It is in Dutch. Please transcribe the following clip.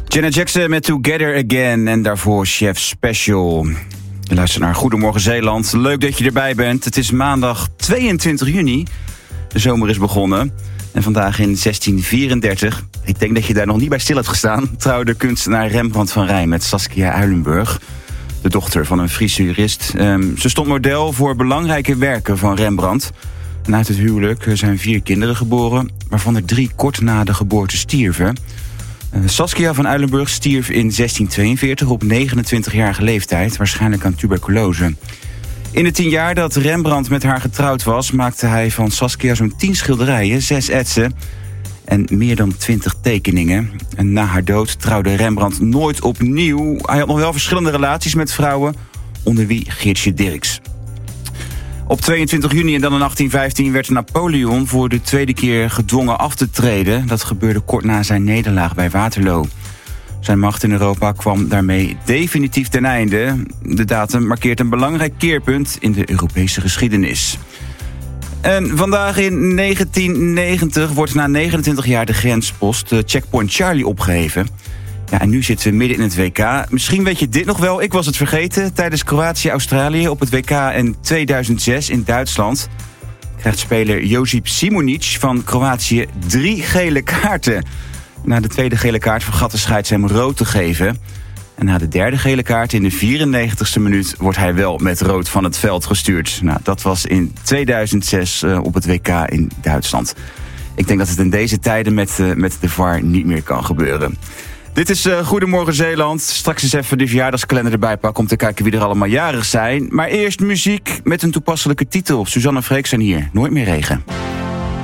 Janet Jackson met Together Again en daarvoor Chef Special. Je luistert naar Goedemorgen Zeeland. Leuk dat je erbij bent. Het is maandag 22 juni. De zomer is begonnen. En vandaag in 1634, ik denk dat je daar nog niet bij stil hebt gestaan, trouwde kunstenaar Rembrandt van Rijn met Saskia Uilenburg, de dochter van een Friese jurist. Ze stond model voor belangrijke werken van Rembrandt. En uit het huwelijk zijn 4 kinderen geboren, waarvan er 3 kort na de geboorte stierven. Saskia van Uilenburg stierf in 1642 op 29-jarige leeftijd, waarschijnlijk aan tuberculose. In de 10 jaar dat Rembrandt met haar getrouwd was, maakte hij van Saskia zo'n 10 schilderijen, 6 etsen en meer dan 20 tekeningen. En na haar dood trouwde Rembrandt nooit opnieuw. Hij had nog wel verschillende relaties met vrouwen, onder wie Geertje Dirks. Op 22 juni en dan in 1815 werd Napoleon voor de tweede keer gedwongen af te treden. Dat gebeurde kort na zijn nederlaag bij Waterloo. Zijn macht in Europa kwam daarmee definitief ten einde. De datum markeert een belangrijk keerpunt in de Europese geschiedenis. En vandaag in 1990 wordt na 29 jaar de grenspost Checkpoint Charlie opgeheven. Ja, en nu zitten we midden in het WK. Misschien weet je dit nog wel, ik was het vergeten. Tijdens Kroatië-Australië op het WK in 2006 in Duitsland krijgt speler Josip Simonic van Kroatië 3 gele kaarten. Na de tweede gele kaart vergat de scheids hem rood te geven. En na de derde gele kaart in de 94ste minuut wordt hij wel met rood van het veld gestuurd. Nou, dat was in 2006 op het WK in Duitsland. Ik denk dat het in deze tijden met de VAR niet meer kan gebeuren. Dit is Goedemorgen Zeeland. Straks eens even de verjaardagskalender erbij pakken om te kijken wie er allemaal jarig zijn. Maar eerst muziek met een toepasselijke titel. Suzanne en Freek zijn hier. Nooit meer regen.